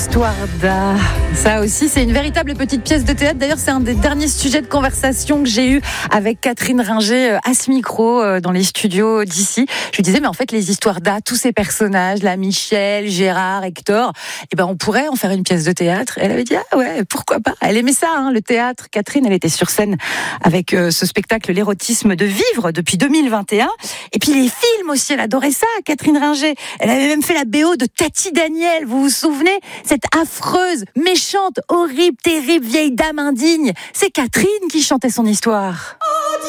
Histoire d'art, ça aussi c'est une véritable petite pièce de théâtre. D'ailleurs c'est un des derniers sujets de conversation que j'ai eu avec Catherine Ringer à ce micro dans les studios d'ici. Je lui disais mais en fait les histoires d'art, tous ces personnages là, Michel, Gérard, Hector, on pourrait en faire une pièce de théâtre. Elle avait dit ah ouais pourquoi pas. Elle aimait ça le théâtre. Catherine elle était sur scène avec ce spectacle L'érotisme de vivre depuis 2021. Et puis les films aussi, elle adorait ça. Catherine Ringer, elle avait même fait la BO de Tati Daniel. Vous vous souvenez? Cette affreuse, méchante, horrible, terrible vieille dame indigne. C'est Catherine qui chantait son histoire.